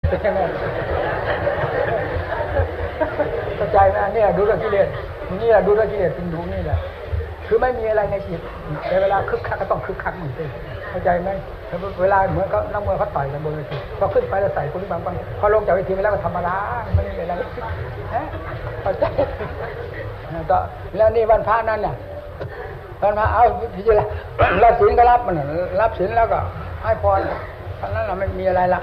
ใช่ไหมเข้าใจนะเนี่ยดูเรื่องกิเลสนี่แหละดูเรื่องกิเลสเป็นดูนี่แหละคือไม่มีอะไรในจิตแต่เวลาคึกคักก็ต้องคึกคักเหมือนกันเข้าใจไหมเวลาเหมือนเขานักมวยเขาต่อยกันบนเวทีพอขึ้นไปแล้วใส่คนบางพอลงจากเวทีไปแล้วก็ธรรมดาไม่มีอะไรเข้าใจก็แล้วนี่วันพระนั้นเนี่ยวันพระเอาพิจารณารับศีลก็รับมันรับศีลแล้วก็ให้พรเพราะนั้นเราไม่มีอะไรละ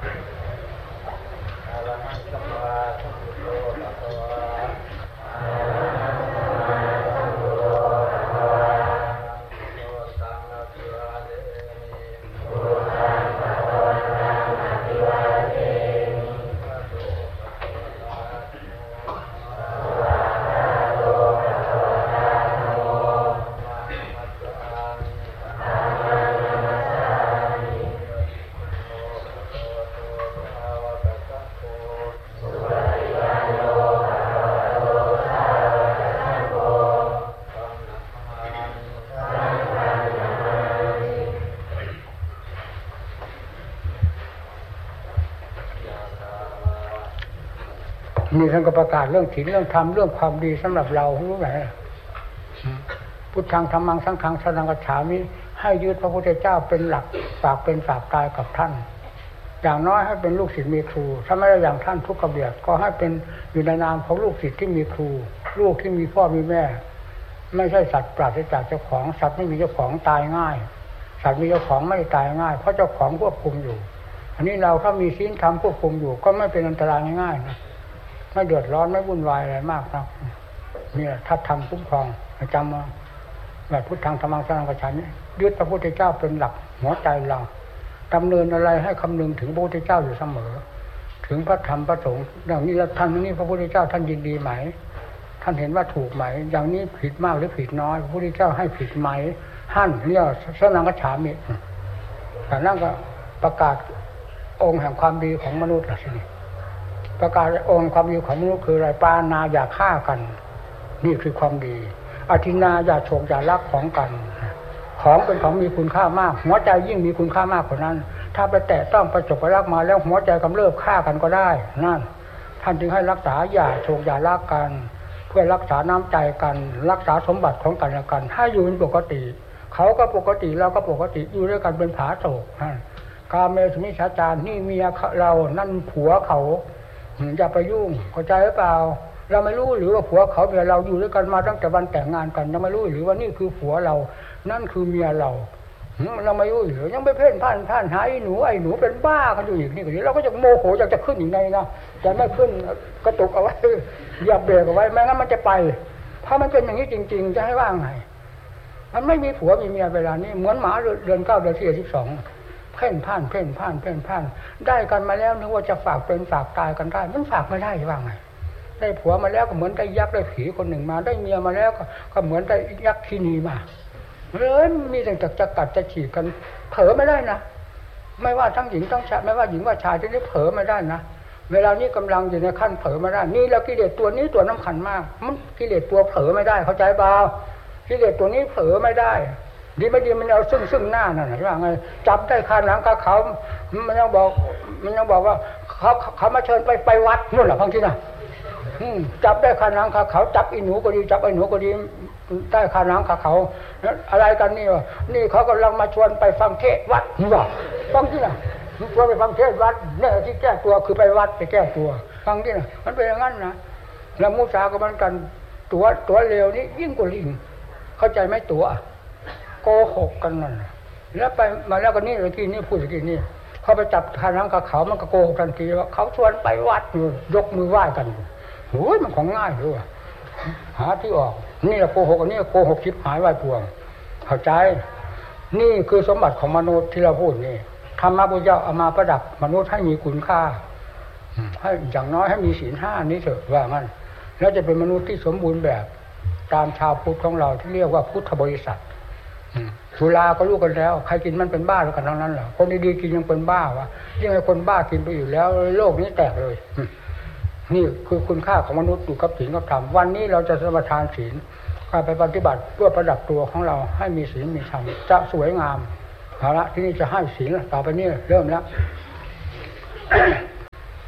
นี่ท่านก็ประกาศเรื่องศีลเรื่องธรรมเรื่องความดีสำหรับเรารู้ไหมพุทธังธรรมังสังฆังสรณังคัจฉามิให้ยึดพระพุทธเจ้าเป็นหลักฝากเป็นฝากตายกับท่านอย่างน้อยให้เป็นลูกศิษย์มีครูถ้าไม่ได้อย่างท่านทุกกระเบียดก็ให้เป็นอยู่ในนามของลูกศิษย์ที่มีครูลูกที่มีพ่อมีแม่ไม่ใช่สัตว์ปราศจากเจ้าของสัตว์ไม่มีเจ้าของตายง่ายสัตว์มีเจ้าของไม่ตายง่ายเพราะเจ้าของควบคุมอยู่อันนี้เราถ้ามีศีลธรรมควบคุมอยู่ก็ไม่เป็นอันตรายง่ายๆนะไม่เดือดร้อนไม่วุ่นวายอะไรมากนะเนี่ยถ้าทำคุ้มครองจำมาแบบพุทธังธรรมังสังฆังคัจฉามิยึดพระพุทธเจ้าเป็นหลักหัวใจเราดำเนินอะไรให้คำนึงถึงพระพุทธเจ้าอยู่เสมอถึงพระธรรมพระสงฆ์อย่างนี้แล้วท่านนี้พระพุทธเจ้าท่านยินดีไหมท่านเห็นว่าถูกไหมอย่างนี้ผิดมากหรือผิดน้อยพระพุทธเจ้าให้ผิดไหมท่านเรียกสรณังคัจฉามิแต่นั่นก็ประกาศองค์แห่งความดีของมนุษย์ล่ะสิประกาศองค์ความดีของมนุษย์คืออะไรปานาอย่าฆ่ากันนี่คือความดีอธินาอย่าโฉกอย่าลักของกันของเป็นของมีคุณค่ามากหัวใจยิ่งมีคุณค่ามากกว่านั้นถ้าไปแตะต้องประจบประลักมาแล้วหัวใจกำเริบฆ่ากันก็ได้นั่นท่านจึงให้รักษาอย่าโฉกอย่าลักกันเพื่อรักษาน้ำใจกันรักษาสมบัติของกันและกันให้อยู่เป็นปกติเขาก็ปกติเราก็ปกติอยู่ด้วยกันเป็นผาโศกกาเมสุมิจฉาจารนี่เมียเรานั่นผัวเขาอย่าไปยุ่งเข้าใจหรือเปล่าเราไม่รู้หรือว่าผัวเขาเมียเราอยู่ด้วยกันมาตั้งแต่วันแต่งงานกันยังไม่รู้หรือว่านี่คือผัวเรานั่นคือเมียเราไม่รู้หรือยังไปเพ่นพ่านหาไอ้หนูเป็นบ้ากันอยู่อีกนี่ก็เราก็จะโมโหอยากจะขึ้นอย่างไรนะแต่ไม่ขึ้นกระตุกเอาไว้อย่าเบรกเอาไว้ไม่งั้นมันจะไปถ้ามันเป็นอย่างนี้จริงๆจะให้ว่าไงมันไม่มีผัวมีเมียเวลานี้เหมือนหมาเดือน9เดือน10 12เพ่นพ่านได้กันมาแล้วนึกว่าจะฝากเป็นฝากตายกันได้มันฝากไม่ได้ว่าไงได้ผัวมาแล้วก็เหมือนได้ยักษ์ได้ผีคนหนึ่งมาได้เมียมาแล้วก็เหมือนได้ยักษ์ที่นีมามีแต่จะกัดจะฉีกกันเผลอไม่ได้นะไม่ว่าทั้งหญิงทั้งชายไม่ว่าหญิงว่าชายที่นี่เผลอไม่ได้นะเวลานี้กำลังอยู่ในขั้นเผลอไม่ได้นี่แล้วกิเลสตัวนี้ตัวน้ำขันมากมันกิเลสตัวเผลอไม่ได้เข้าใจเปล่ากิเลสตัวนี้เผลอไม่ได้ดีไม่ดีมันเอาซึ่งหน้านั่นหรือว่าไงจับได้คาหนังคาเขามันยังบอกว่าเขามาเชิญไปวัดนู่นแหละบางทีนะจับได้คาหนังคาเขาจับอีหนูก็ดีจับไอ้หนูก็ดีได้คาหนังคาเขาอะไรกันนี่วะนี่เขากำลังมาชวนไปฟังเทศวัดนี่ว่าฟังที่น่ะชวนไปฟังเทศวัดเนี่ยที่แก้ตัวคือไปวัดไปแก้ตัวฟังที่น่ะมันเป็นอย่างนั้นนะแล้วมุสาก็เหมือนกันตัวเลวนี่ยิ่งกว่าลิงเข้าใจไหมตัวโกหกกันนั่นแล้วไปมาแล้วก็นี่เลยที่นี่พูดอย่างนี้เขาไปจับคาหนังคาเขามันก็โกหกทันทีว่าเขาชวนไปวัดยกมือไหว้กันโอ้ยมันของง่ายด้วยหาที่ออกนี่แหละโกหกอันนี้โกหกชิบหายไหวพวงเข้าใจนี่คือสมบัติของมนุษย์ที่เราพูดนี่ธรรมะพุทธเจ้าเอามาประดับมนุษย์ให้มีคุณค่าให้อย่างน้อยให้มีศีล5นี้เถอะว่างั้นแล้วจะเป็นมนุษย์ที่สมบูรณ์แบบตามชาวพุทธของเราที่เรียกว่าพุทธบริษัทสุราก็รู้กันแล้วใครกินมันเป็นบ้าแล้วกันทั้งนั้นแหละคนดีๆกินยังเป็นบ้าวะยังไงคนบ้ากินไปอยู่แล้วโลกนี้แตกเลยนี่คือคุณค่าของมนุษย์อยู่กับศีลกับธรรมวันนี้เราจะสมาทานศีลไปปฏิบัติเพื่อประดับตัวของเราให้มีศีลมีธรรมจะสวยงามเอาละที่นี่จะให้ศีลต่อไปนี้เริ่มแล้ว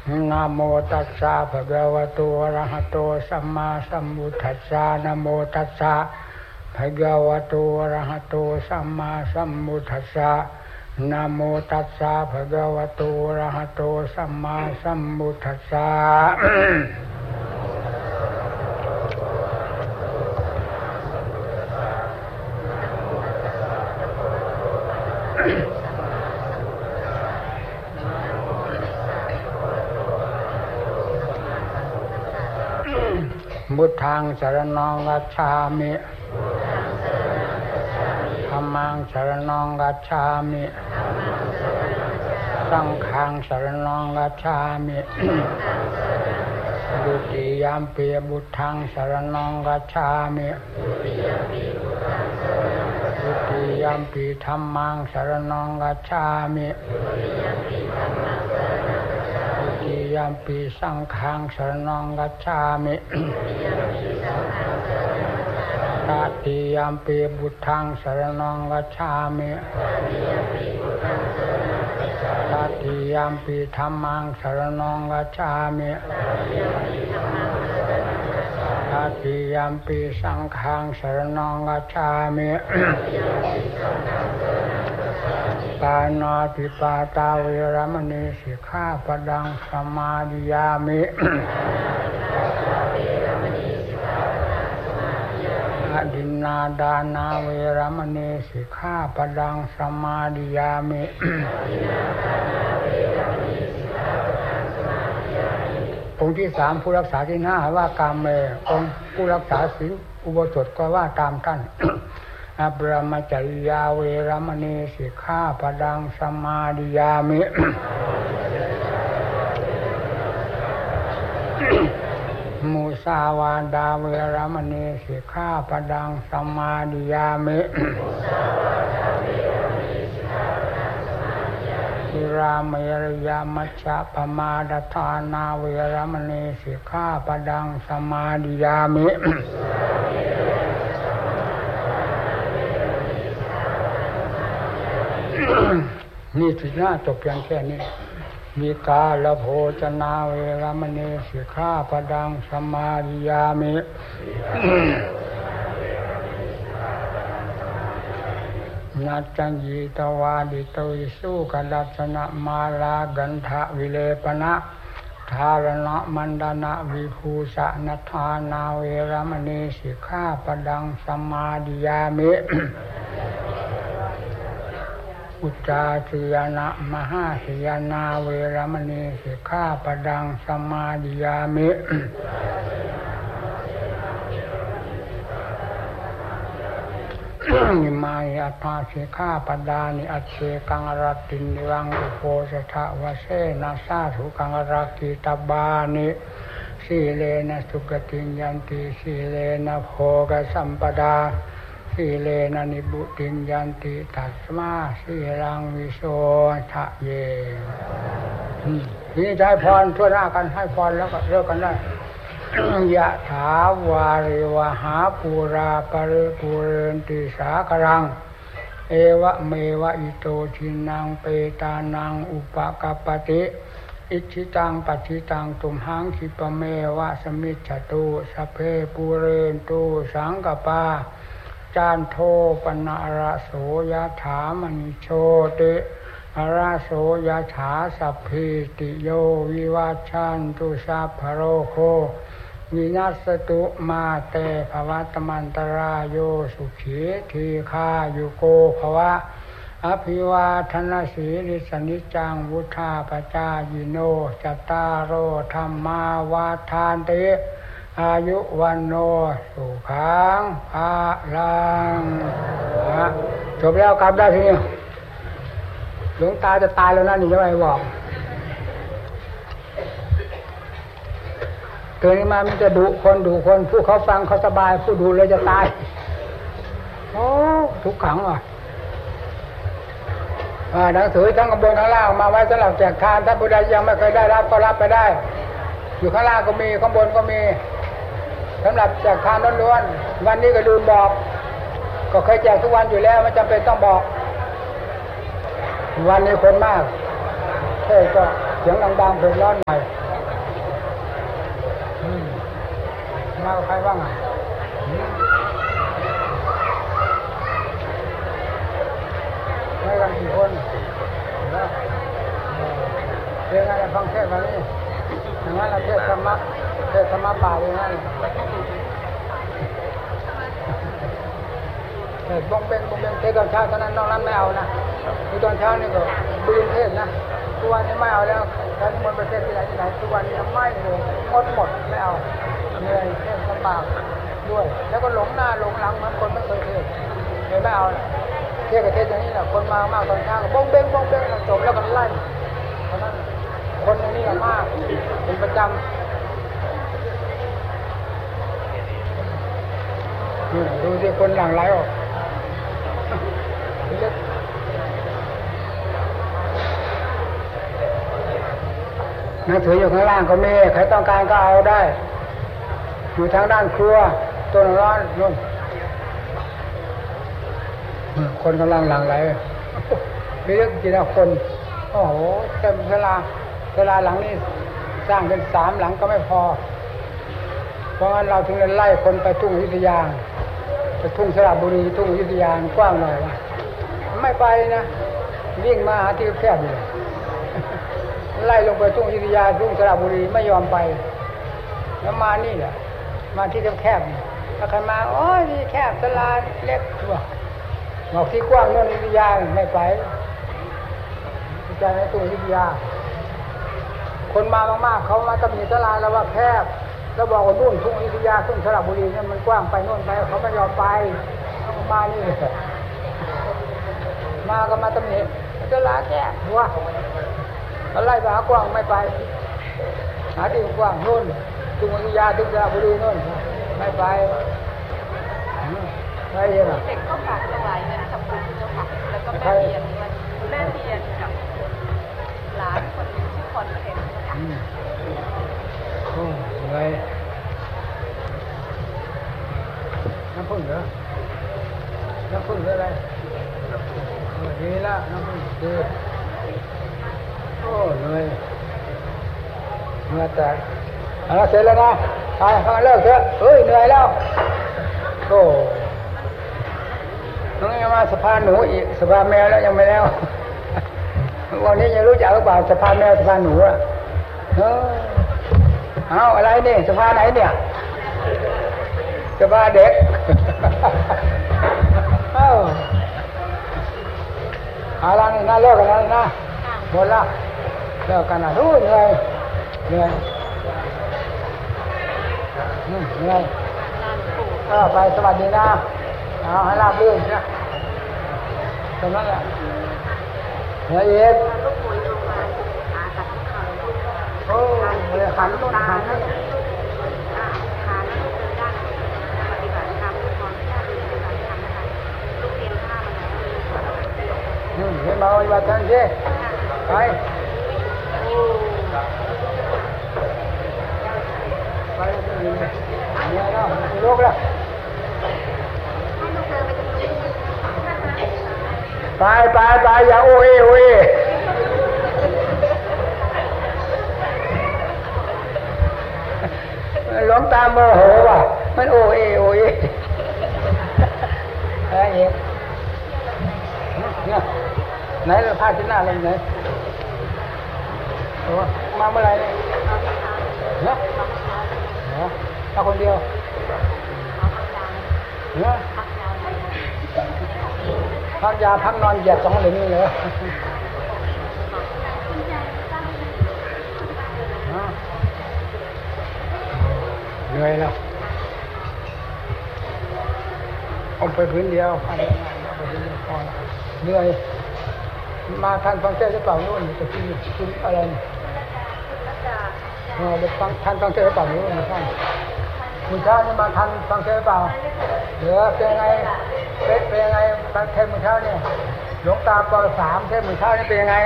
นะโมตัสสะภะคะวะโตอะระหะโตสัมมาสัมพุทธัสสะนะโมตัสสะภะคะวะโตอะระหะโตสัมมาสัมพุทธัสสะนะโมตัสสะภะคะวะโตอะระหะโตสัมมาสัมพุทธัสสะพุทธังสรณังคัจฉามิธัมมังสรณังคัจฉามิสังฆังสรณังคัจฉามิดุติยัมปิพุทธังสรณังคัจฉามิดุติยัมปิธัมมังสรณังคัจฉามิดุติยัมปิสังฆังสรณังคัจฉามิตติยัมปิพุทธังสรณังคัจฉามิตติยัมปิธัมมังสรณังคัจฉามิตติยัมปิสังฆังสรณังคัจฉามิปานาติปาตาเวรมณีสิกขาปดังสมาธิยามิอดินนาดานาเวรมณีสิกขาปดังสมาธิยามิองค์ที่สามผู้รักษาที่ห้าว่ากามเมองค์ผู้รักษาศีลอุโบสถก็ว่าตามท่านอปรมจริยาเวรมณีสิกขาปดังสมาธิยามิมุสาวาดาเวรมณีสิกขาปดังสมาธิยามิสุราเมรยามัชฌะปมาดทานาเวรมณีสิกขาปดังสมาธิยามินี่ถึงหน้าจบเพียงแค่นี้มีกาลโภชนาเวรมณีสิกขาปดังสมาธิยามินัจจังยีตวาดิโตวิสุกดัสนะมาลากันทะวิเลปนะธารณะมันดนะวิภูสะนัทานาเวรมณีสิกขาปดังสมาธิยามิอุจจาสียนะมหาสียนาเวรมณีสิกขาปดังสมาธิยามินิมายัตถาสิกขาปดานิอัจเชกังรัตตินิวังอุโพสถวเสนาสาธุกังรักขิตบานิสีเลนะสุขติยันติสีเลนะโภคสัมปดาสีเลนะนิบุติยันติตัสมาสีรังวิโสทะเยนี่จะให้พรทั่วหน้ากันให้พรแล้วก็เลิกกันได้ยะถาวาริวหาปูราปริปุเรนติสาครังเอวะเมวะอิโตทินังเปตานังอุปกัปปติอิชิตังปัจฉิตังตุมหังคิปะเมวะสมิจฉตุสัพเพปุเรนตุสังกปาจานโทปนะระโสยะถามณิโชติอาราโสยะถาสัพพิติโยวิวัชชันตุสัพพะโรโควินัสตุมาเตภวัตมันตรายโยสุขีทีฆายุโกภวะอภิวาทนาสีริสนิจังวุธาปจายิโนจัตตารโอธรรมาวาทานติอายุวันโนสุขังภาลังจบแล้วกลับได้ทีนี้หลวงตาจะตายแล้วนะนี่จะไม่บอกเกิดมามันจะดุคนผู้เขาฟังเขาสบายผู้ดูเลยจะตายโอ้ทุกขังว่ะหนังสือทั้งข้างบนข้างล่างมาไว้สำหรับแจกทานถ้าผู้ใดยังไม่เคยได้รับก็รับไปได้อยู่ข้างล่างก็มีข้างบนก็มีสำหรับแจกทานล้วนๆวันนี้ก็ลืมบอกก็เคยแจกทุกวันอยู่แล้วไม่จำเป็นต้องบอกวันนี้คนมากเท่ก็เสียงดังๆเผ็ดร้อนหน่อยมากับใครบ้างอ่ะไม่กันกี่คนเรียนอะไรฟังเทศมานี่อย่างนั้นเราเทศธรรมะป่าอย่างนั้นบ้องเบงเทศตอนเช้าเท่านั้นนอกนั้นไม่เอานะคือตอนเช้านี่ก็บืนเทศนะทุกวันนี้ไม่เอาแล้วแล้วมันไปเทศที่ไหนทุกวันนี้ไม่เลยหมดไม่เอาเหนื่อยเทศลำบากด้วยแล้วก็หลงหน้าหลงหลังเหมือนคนไม่เคยเทศเลยไม่เอาเทศกับเทศอย่างนี้แหละคนมามากตอนเช้าก็บ้องเบงจบแล้วก็ไล่เพราะนั้นคนอย่างนี้มากเป็นประจำดูสิคนหลั่งไหลออกหนังสืออยู่ข้างล่างก็มีใครต้องการก็เอาได้อยู่ทางด้านครัวต้นร้อนนู่นคนกำลังหลั่งไหลมีเรื่องกี่นะคนโอ้โหเต็มเวลาหลังนี้สร้างเป็น3 หลังก็ไม่พอเพราะงั้นเราถึงไล่คนไปทุ่งอยุธยาไปทุ่งสระบุรีทุ่งอยุธยากว้างหน่อยวะไม่ไปนะวิ่งมาหาที่แคบอยู่ไล่ลงไปทุ่งอยุธยาทุ่งสระบุรีไม่ยอมไปแล้วมานี่แหละมาที่แคบๆถ้าใครมาโอ้ยที่แคบสลาเล็กบอกที่กว้างนู่นอยุธยาไม่ไปใจในทุ่งอยุธยาคนมามากๆเขามาตำหนิสลาแล้วว่าแคบแล้วบอกว่านู่นทุ่งอยุธยาทุ่งสระบุรีเนี่ยมันกว้างไปโน่นไปเขาไม่ยอมไปเขามานี่มาก็มาตำหนิสลาแคบหัวอะไรไปหากว้างไม่ไปหาที่กว้างนู่นทุ่งอยุธยาทุ่งสระบุรีนู่นไม่ไปไม่เห็นหรอเด็กก็ฝากถวายเงินทำบุญเจ้าค่ะแล้วก็แม่เทียนกับหลานคนชื่อคนเห็นโอ้ยน้ำผึ้งเหรอน้ำผึ้งหรืออะไรดีแล้วน้ำผึ้งดีโอ้เลยเมื่อแต่เสร็จแล้วนะไปเลิกเถอะเฮ้ยเหนื่อยแล้วโอ้ต้องยังมาสะพานหนูอีกสะพานแมวแล้วยังไม่แล้ววันนี้ยังรู้จักหรือเปล่าสะพานแมวสะพานหนูอ่ะเอาอะไรนี่สะพานไหนเนี่ยสะพานเด็กอะไรนี่น่าเลิกกันแล้วนะหมดละเลิกกันนะรู้เหนื่อยเหนื่อยไปสวัสดีนะเอาให้ราบรื่นนะตรงนั้นแหละเหนื่อยเองโอ้เลยหันโน่นหันนี่เห็นมาวันวันนั้นสิไปเนี่ยเนาะลูกละไปอย่าโอ้ยหลวงตาโมโหว่ะมันโอ้ยอะไรเองเนี่ยไหนเราพาที่หน้าเลยไหนโอ้มาเมื่อไรเนี่ยมาคนเดียวเนี่ยพักยาพักนอนเหยียด2 เหรียญนี่เหรอเหนื่อยแล้วเอาไปพื้นเดียวเหนื่อยมาทานฟังเทศหรือเปล่านู่นจะกินอะไรเด็กฟังทานฟังเทศหรือเปล่านู่นท่านคุณเช้านี่มาทานฟังเทศหรือเปล่าเหลือเป็นไงเป็นยังไงเทศมื้อเช้าเนี่ยหลวงตาป.3 เทศมื้อเช้านี่เป็นยังไง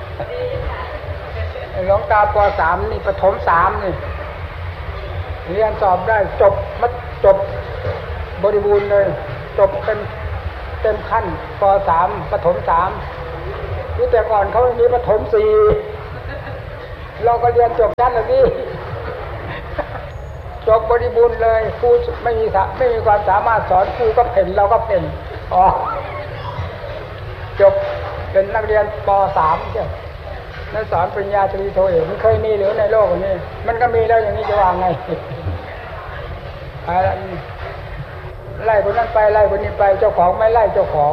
หลวงตาป.3 นี่ประถม3นี่เรียนสอบได้จบบริบูรณ์เลยจบเป็นเต็มขั้นป.3 ประถม3รู้แต่ก่อนเขามีประถม4 เราก็เรียนจบชั้นละสิจบบริบูรณ์เลยครูไม่มีความสามารถสอนครูก็เพ่นเราก็เพ่นอ๋อจบเป็นนักเรียนป .3 ใช่นั่นสอนปริญญาตรีโทเอกมันเคยมีหรือในโลกนี้มันก็มีแล้วอย่างนี้จะว่าไงไล่คนนั้นไปไล่คนนี้ไปเจ้าของไม่ไล่เจ้าของ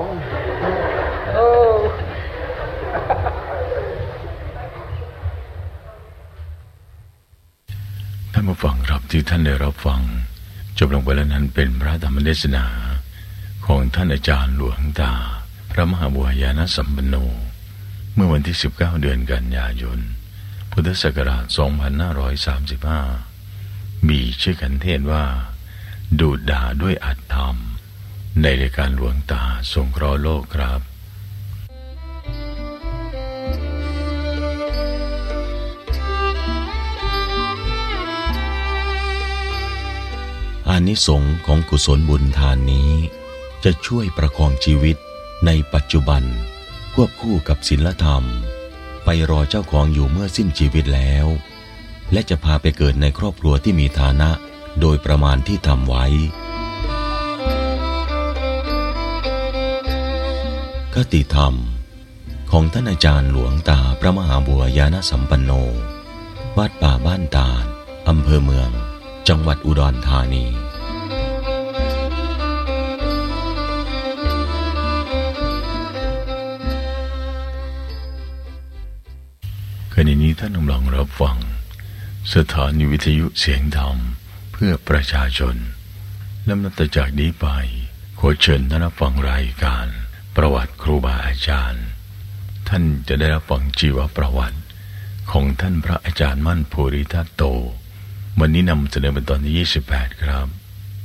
ท่านผู้ฟังครับที่ท่านได้รับฟังจบลงไปแล้วนั้นเป็นพระธรรมเทศนาของท่านอาจารย์หลวงตาพระมหาบัวญาณสัมปันโนเมื่อวันที่19เดือนกันยายนพุทธศักราช2535มีชื่อขันเทศว่าดูดด่าด้วยอัตธรรมในรายการหลวงตาสงเคราะห์โลกครับอานิสงส์ของกุศลบุญทานนี้จะช่วยประคองชีวิตในปัจจุบันควบคู่กับศีลธรรมไปรอเจ้าของอยู่เมื่อสิ้นชีวิตแล้วและจะพาไปเกิดในครอบครัวที่มีฐานะโดยประมาณที่ทำไว้คติธรรมของท่านอาจารย์หลวงตาพระมหาบัวญาณสัมปันโนวัดป่าบ้านตาดอำเภอเมืองจังหวัดอุดรธานีขณะนี้ท่านกำลังรับฟังสถานีวิทยุเสียงธรรมเพื่อประชาชนและนับจากนี้ไปขอเชิญท่านรับฟังรายการประวัติครูบาอาจารย์ท่านจะได้รับฟังชีวประวัติของท่านพระอาจารย์มั่นภูริทัตโตวันนี้นำเสนอเป็นตอนที่28ครับ